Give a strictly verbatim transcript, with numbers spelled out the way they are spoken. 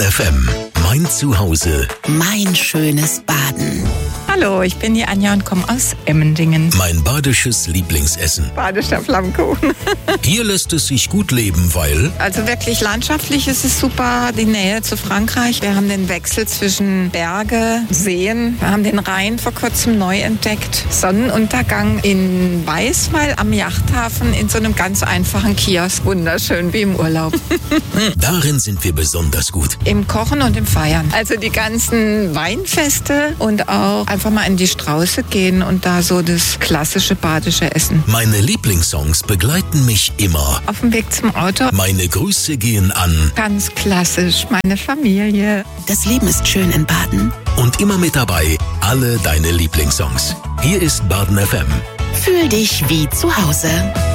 F M. Mein Zuhause. Mein schönes Baden. Hallo, ich bin die Anja und komme aus Emmendingen. Mein badisches Lieblingsessen. Badischer Flammkuchen. Hier lässt es sich gut leben, weil... Also wirklich landschaftlich ist es super, die Nähe zu Frankreich. Wir haben den Wechsel zwischen Berge, Seen. Wir haben den Rhein vor kurzem neu entdeckt. Sonnenuntergang in Weißweil am Yachthafen in so einem ganz einfachen Kiosk. Wunderschön, wie im Urlaub. Darin sind wir besonders gut. Im Kochen und im Feiern. Also die ganzen Weinfeste und auch einfach mal in die Strauße gehen und da so das klassische badische Essen. Meine Lieblingssongs begleiten mich immer. Auf dem Weg zum Auto. Meine Grüße gehen an... Ganz klassisch, meine Familie. Das Leben ist schön in Baden. Und immer mit dabei, alle deine Lieblingssongs. Hier ist Baden F M. Fühl dich wie zu Hause.